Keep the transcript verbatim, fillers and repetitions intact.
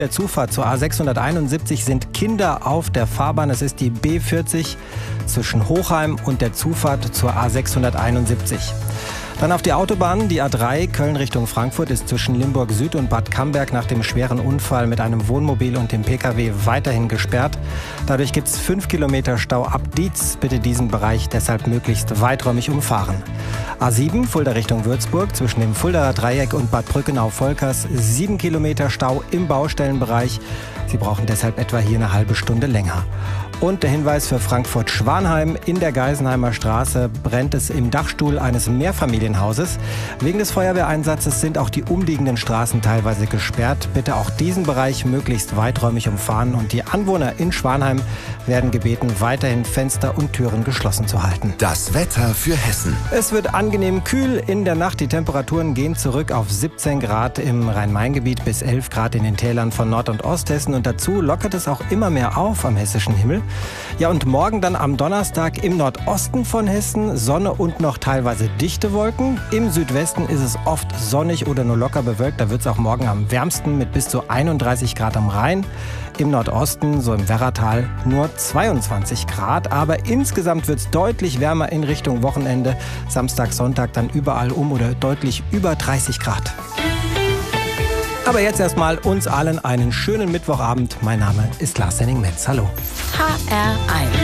Der Zufahrt zur A sechshunderteinundsiebzig sind Kinder auf der Fahrbahn. Es ist die B vierzig zwischen Hochheim und der Zufahrt zur A sechshunderteinundsiebzig. Dann auf die Autobahn. Die A drei Köln Richtung Frankfurt ist zwischen Limburg Süd und Bad Camberg nach dem schweren Unfall mit einem Wohnmobil und dem Pkw weiterhin gesperrt. Dadurch gibt es fünf Kilometer Stau ab Dietz. Bitte diesen Bereich deshalb möglichst weiträumig umfahren. A sieben Fulda Richtung Würzburg zwischen dem Fuldaer Dreieck und Bad Brückenau-Volkers sieben Kilometer Stau im Baustellenbereich. Sie brauchen deshalb etwa hier eine halbe Stunde länger. Und der Hinweis für Frankfurt-Schwanheim: In der Geisenheimer Straße brennt es im Dachstuhl eines Mehrfamilienhauses. Wegen des Feuerwehreinsatzes sind auch die umliegenden Straßen teilweise gesperrt. Bitte auch diesen Bereich möglichst weiträumig umfahren. Und die Anwohner in Schwanheim werden gebeten, weiterhin Fenster und Türen geschlossen zu halten. Das Wetter für Hessen. Es wird angenehm kühl in der Nacht. Die Temperaturen gehen zurück auf siebzehn Grad im Rhein-Main-Gebiet bis elf Grad in den Tälern von Nord- und Osthessen. Und dazu lockert es auch immer mehr auf am hessischen Himmel. Ja, und morgen dann am Donnerstag im Nordosten von Hessen Sonne und noch teilweise dichte Wolken. Im Südwesten ist es oft sonnig oder nur locker bewölkt. Da wird es auch morgen am wärmsten mit bis zu einunddreißig Grad am Rhein. Im Nordosten, so im Werratal, nur zweiundzwanzig Grad. Aber insgesamt wird es deutlich wärmer in Richtung Wochenende. Samstag, Sonntag dann überall um oder deutlich über dreißig Grad. Aber jetzt erstmal uns allen einen schönen Mittwochabend. Mein Name ist Lars Henning-Metz. Hallo. H R eins